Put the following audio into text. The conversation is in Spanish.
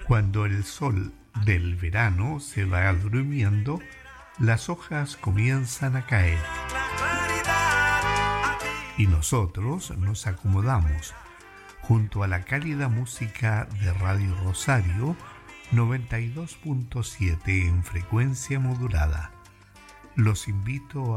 Cuando el sol del verano se va durmiendo, las hojas comienzan a caer. Y nosotros nos acomodamos junto a la cálida música de Radio Rosario 92.7 en frecuencia modulada. Los invito